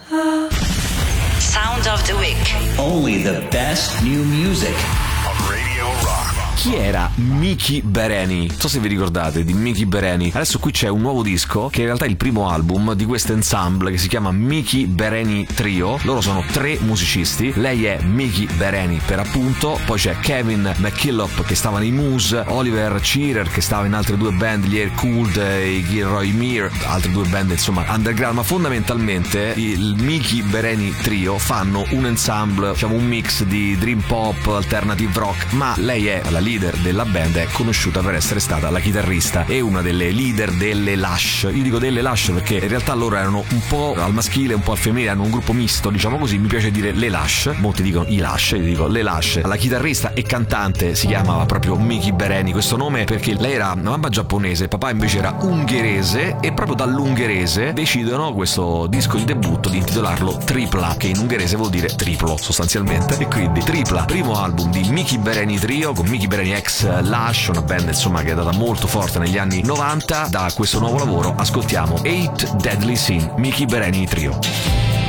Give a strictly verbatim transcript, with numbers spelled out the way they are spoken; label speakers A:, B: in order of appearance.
A: Sound of the Week.
B: Only the best new music.
C: On Radio Rock.
D: Chi era Mickey Bereni? Non so se vi ricordate di Mickey Bereni. Adesso qui c'è un nuovo disco che in realtà è il primo album di questo ensemble che si chiama Mickey Bereni Trio. Loro sono tre musicisti. Lei è Mickey Bereni per appunto. Poi c'è Kevin McKillop che stava nei Muse, Oliver Shearer che stava in altre due band, gli Air Cooled e i Gilroy Meir, altre due band insomma underground. Ma fondamentalmente il Mickey Bereni Trio fanno un ensemble, diciamo un mix di dream pop, alternative rock. Ma lei è la leader della band, è conosciuta per essere stata la chitarrista e una delle leader delle Lush. Io dico delle Lush perché in realtà loro erano un po' al maschile, un po' al femminile, hanno un gruppo misto, diciamo così. Mi piace dire le Lush, molti dicono i Lush, io dico le Lush. La chitarrista e cantante si chiamava proprio Mickey Bereni, questo nome perché lei era una mamma giapponese, papà invece era ungherese, e proprio dall'ungherese decidono questo disco di debutto di intitolarlo Tripla, che in ungherese vuol dire triplo sostanzialmente, e quindi Tripla, primo album di Mickey Bereni Trio con Mickey Bereni ex Lush, una band insomma che è andata molto forte negli anni novanta. Da questo nuovo lavoro ascoltiamo Eight Deadly Sin, Mickey Bereni Trio.